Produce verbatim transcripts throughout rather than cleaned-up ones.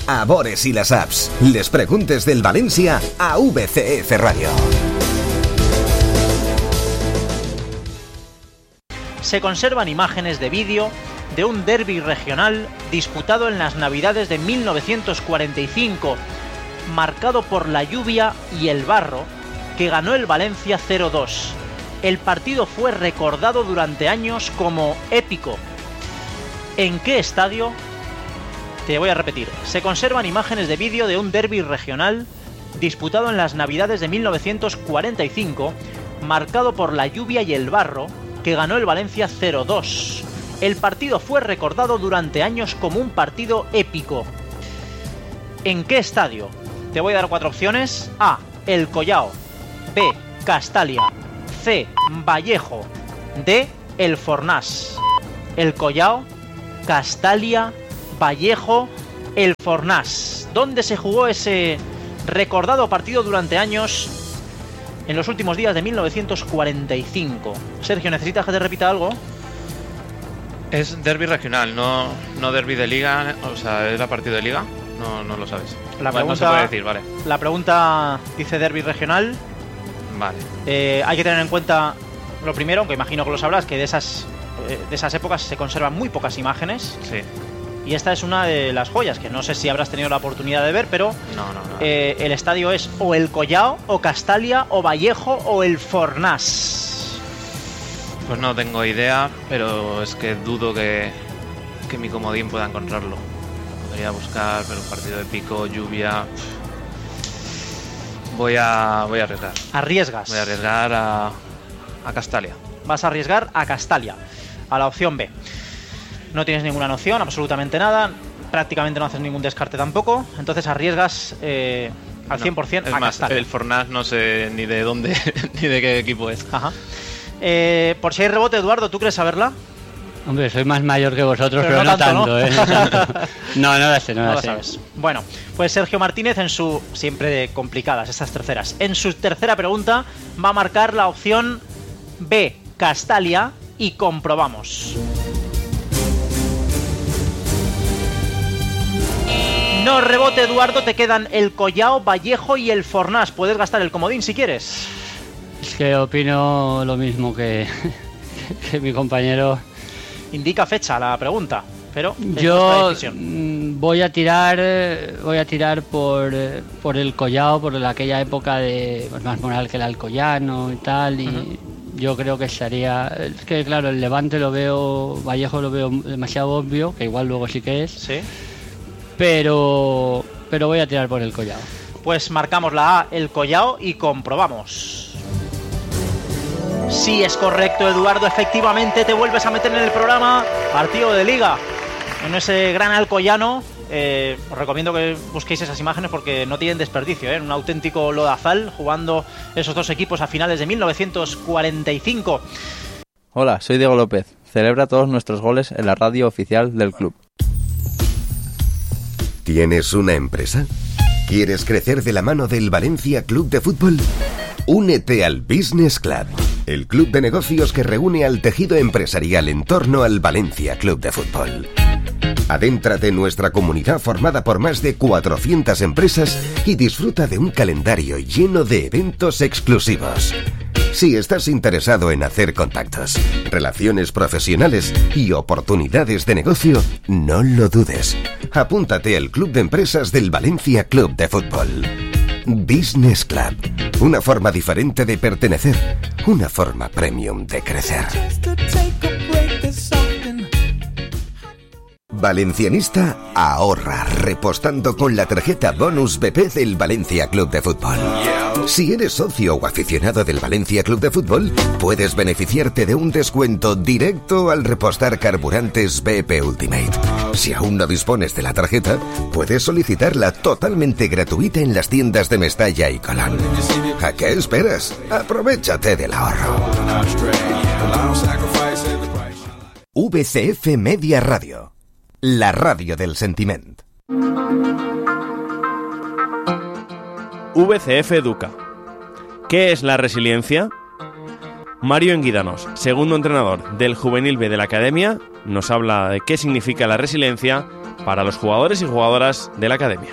a Bores y las apps. Les preguntes del Valencia a V C F Radio. Se conservan imágenes de vídeo de un derbi regional disputado en las Navidades de mil novecientos cuarenta y cinco, marcado por la lluvia y el barro, que ganó el Valencia cero dos. El partido fue recordado durante años como épico. ¿En qué estadio? Te voy a repetir. Se conservan imágenes de vídeo de un derbi regional disputado en las Navidades de mil novecientos cuarenta y cinco, marcado por la lluvia y el barro, que ganó el Valencia cero dos. El partido fue recordado durante años como un partido épico. ¿En qué estadio? Te voy a dar cuatro opciones. A. El Collao. B. Castalia. C. Vallejo. D. El Fornàs. El Collao, Castalia, Vallejo, el Fornàs. ¿Dónde se jugó ese recordado partido durante años en los últimos días de mil novecientos cuarenta y cinco? Sergio, ¿necesitas que te repita algo? Es derbi regional, no, no derbi de liga. O sea, ¿es la partido de liga? No, no lo sabes. La bueno, pregunta, no se puede decir, vale. La pregunta dice derbi regional. Vale. Eh, hay que tener en cuenta lo primero, aunque imagino que lo sabrás, que de esas, eh, de esas épocas se conservan muy pocas imágenes. Sí. Y esta es una de las joyas, que no sé si habrás tenido la oportunidad de ver, pero no, no, no. Eh, el estadio es o el Collao, o Castalia, o Vallejo, o el Fornàs. Pues no tengo idea, pero es que dudo que, que mi comodín pueda encontrarlo. Podría buscar, pero un partido de pico, lluvia... Voy a, voy a arriesgar. ¿Arriesgas? Voy a arriesgar a, a Castalia. Vas a arriesgar a Castalia, a la opción B. No tienes ninguna noción, absolutamente nada. Prácticamente no haces ningún descarte tampoco. Entonces arriesgas eh, al no, cien por ciento es a más, Castalia. El Fornàs no sé ni de dónde ni de qué equipo es. Ajá. Eh, por si hay rebote, Eduardo, ¿tú crees saberla? Hombre, soy más mayor que vosotros, pero, pero no, no tanto, tanto, ¿no? ¿eh? No, tanto. no, no la sé, no, no la lo sé. sabes. Bueno, pues Sergio Martínez en su... Siempre complicadas estas terceras. En su tercera pregunta va a marcar la opción B, Castalia, y comprobamos. No rebote, Eduardo, te quedan el Collao, Vallejo y el Fornàs. Puedes gastar el comodín si quieres. Es que opino lo mismo que, que mi compañero. Indica fecha la pregunta, pero yo voy a tirar voy a tirar por, por el Collao, por aquella época de pues, más moral que el Alcoyano y tal, y uh-huh. Yo creo que sería, es que claro, el Levante lo veo, Vallejo lo veo demasiado obvio, que igual luego sí que es, sí, pero pero voy a tirar por el Collao. Pues marcamos la A, el Collao, y comprobamos. Sí, es correcto, Eduardo, efectivamente te vuelves a meter en el programa partido de liga en ese gran Alcoyano. Eh, os recomiendo que busquéis esas imágenes porque no tienen desperdicio, ¿eh? Un auténtico lodazal jugando esos dos equipos a finales de mil novecientos cuarenta y cinco. Hola, soy Diego López. Celebra todos nuestros goles en la radio oficial del club. ¿Tienes una empresa? ¿Quieres crecer de la mano del Valencia Club de Fútbol? Únete al Business Club, el club de negocios que reúne al tejido empresarial en torno al Valencia Club de Fútbol. Adéntrate en nuestra comunidad formada por más de cuatrocientas empresas y disfruta de un calendario lleno de eventos exclusivos. Si estás interesado en hacer contactos, relaciones profesionales y oportunidades de negocio, no lo dudes. Apúntate al Club de Empresas del Valencia Club de Fútbol. Business Club, una forma diferente de pertenecer, una forma premium de crecer. Valencianista ahorra repostando con la tarjeta Bonus B P del Valencia Club de Fútbol. Si eres socio o aficionado del Valencia Club de Fútbol, puedes beneficiarte de un descuento directo al repostar carburantes B P Ultimate. Si aún no dispones de la tarjeta, puedes solicitarla totalmente gratuita en las tiendas de Mestalla y Colón. ¿A qué esperas? Aprovéchate del ahorro. V C F Media Radio, la radio del sentiment. V C F Educa. ¿Qué es la resiliencia? Mario Enguidanos, segundo entrenador del Juvenil B de la Academia, nos habla de qué significa la resiliencia para los jugadores y jugadoras de la academia.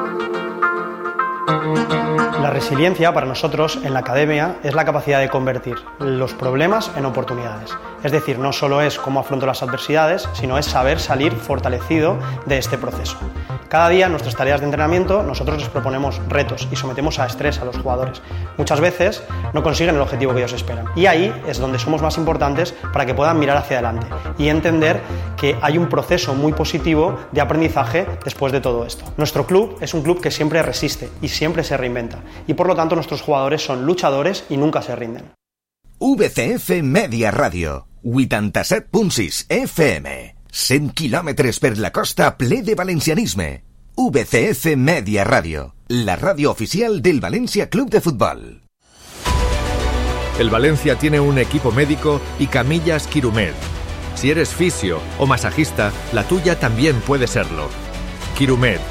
La resiliencia para nosotros en la academia es la capacidad de convertir los problemas en oportunidades. Es decir, no solo es cómo afronto las adversidades, sino es saber salir fortalecido de este proceso. Cada día en nuestras tareas de entrenamiento nosotros les proponemos retos y sometemos a estrés a los jugadores. Muchas veces no consiguen el objetivo que ellos esperan. Y ahí es donde somos más importantes para que puedan mirar hacia adelante y entender que hay un proceso muy positivo de aprendizaje después de todo esto. Nuestro club es un club que siempre resiste y siempre se reinventa. Y por lo tanto nuestros jugadores son luchadores y nunca se rinden. V C F Media Radio, vuitanta-set punt sis F M, cent quilòmetres per la costa ple de valencianisme. V C F Media Radio, la radio oficial del Valencia Club de Fútbol. El Valencia tiene un equipo médico y camillas Quirumed. Si eres fisio o masajista, la tuya también puede serlo. Quirumed,